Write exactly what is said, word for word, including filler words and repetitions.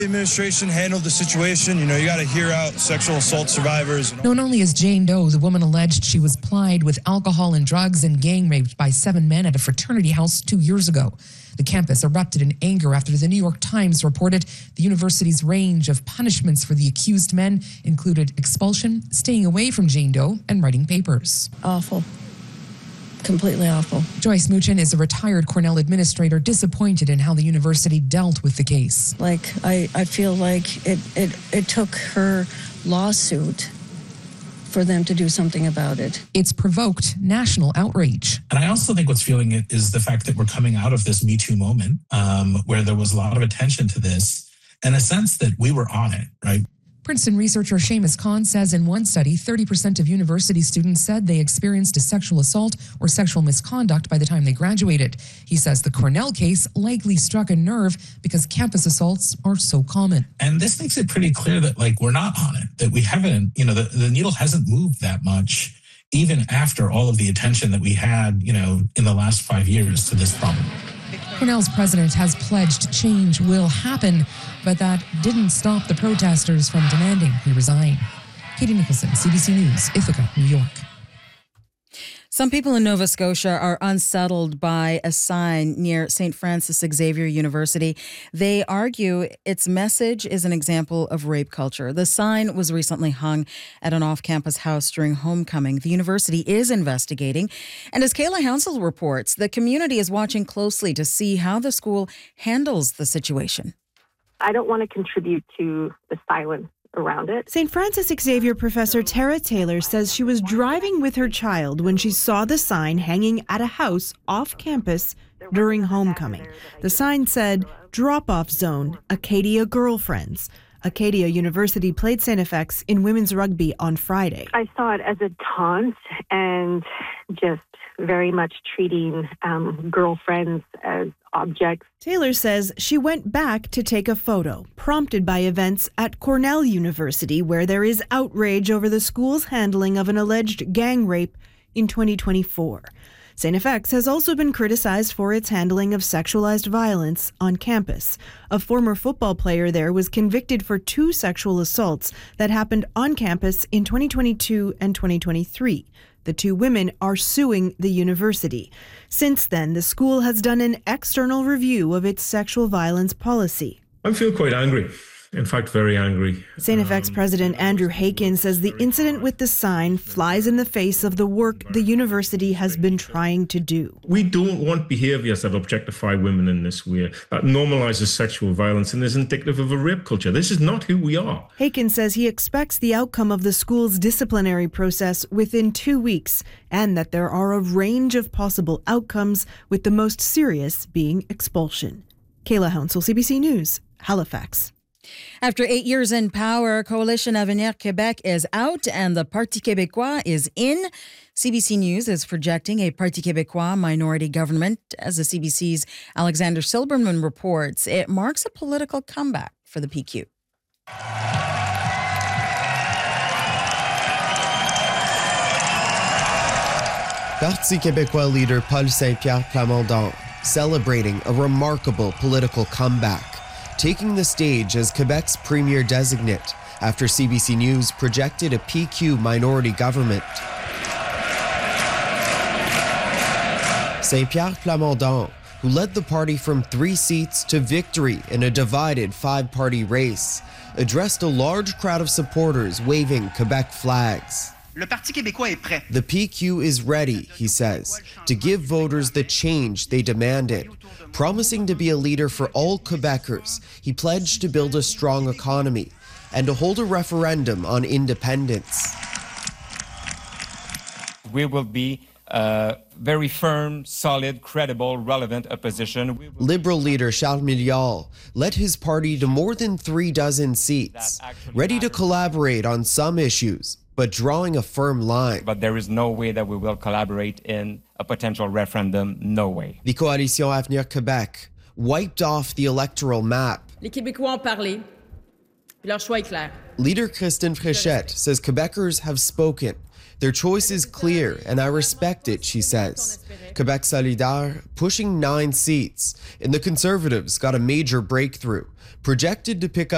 The administration handled the situation. You know, you got to hear out sexual assault survivors. Known only as Jane Doe, the woman alleged she was plied with alcohol and drugs and gang raped by seven men at a fraternity house two years ago. The campus erupted in anger after the New York Times reported the university's range of punishments for the accused men included expulsion, staying away from Jane Doe, and writing papers. Awful. Completely awful. Joyce Muchin is a retired Cornell administrator disappointed in how the university dealt with the case. Like, I, I feel like it, it, it took her lawsuit for them to do something about it. It's provoked national outrage. And I also think what's fueling it is the fact that we're coming out of this Me Too moment um, where there was a lot of attention to this and a sense that we were on it, right? Princeton researcher Seamus Khan says in one study, thirty percent of university students said they experienced a sexual assault or sexual misconduct by the time they graduated. He says the Cornell case likely struck a nerve because campus assaults are so common. And this makes it pretty clear that, like, we're not on it, that we haven't, you know, the, the needle hasn't moved that much, even after all of the attention that we had, you know, in the last five years to this problem. Cornell's president has pledged change will happen, but that didn't stop the protesters from demanding he resign. Katie Nicholson, C B C News, Ithaca, New York. Some people in Nova Scotia are unsettled by a sign near Saint Francis Xavier University. They argue its message is an example of rape culture. The sign was recently hung at an off-campus house during homecoming. The university is investigating. And as Kayla Hounsell reports, the community is watching closely to see how the school handles the situation. I don't want to contribute to the silence around it. Saint Francis Xavier professor Tara Taylor says she was driving with her child when she saw the sign hanging at a house off campus during homecoming. The sign said, "Drop-off zone, Acadia Girlfriends." Acadia University played Saint F X in women's rugby on Friday. I saw it as a taunt and just very much treating um, girlfriends as objects. Taylor says she went back to take a photo, prompted by events at Cornell University, where there is outrage over the school's handling of an alleged gang rape in twenty twenty-four. Saint F X has also been criticized for its handling of sexualized violence on campus. A former football player there was convicted for two sexual assaults that happened on campus in twenty twenty-two and twenty twenty-three. The two women are suing the university. Since then, the school has done an external review of its sexual violence policy. I feel quite angry. In fact, very angry. Saint F X um, President Andrew Hakin says the incident with the sign flies in the face of the work the university has been trying to do. We don't want behaviours that objectify women in this way, that normalises sexual violence and is indicative of a rape culture. This is not who we are. Hakin says he expects the outcome of the school's disciplinary process within two weeks and that there are a range of possible outcomes, with the most serious being expulsion. Kayla Hounsell, C B C News, Halifax. After eight years in power, Coalition Avenir Québec is out and the Parti Québécois is in. C B C News is projecting a Parti Québécois minority government. As the C B C's Alexander Silberman reports, it marks a political comeback for the P Q. Parti Québécois leader Paul Saint-Pierre Plamondon celebrating a remarkable political comeback, taking the stage as Quebec's premier designate after C B C News projected a P Q minority government. Saint-Pierre Plamondon, who led the party from three seats to victory in a divided five-party race, addressed a large crowd of supporters waving Quebec flags. Le Parti Québécois est prêt. The P Q is ready, he says, to give voters the change they demanded. Promising to be a leader for all Quebecers, he pledged to build a strong economy and to hold a referendum on independence. We will be a very firm, solid, credible, relevant opposition. Liberal leader Charles Milliard led his party to more than three dozen seats, ready to collaborate on some issues, but drawing a firm line. But there is no way that we will collaborate in a potential referendum, no way. The Coalition Avenir Québec wiped off the electoral map. Les Québécois ont parlé, puis leur choix est clair. Leader Christine Fréchette says Quebecers have spoken. Their choice is clear, and I respect it, she says. Quebec Solidaire pushing nine seats, and the Conservatives got a major breakthrough, projected to pick up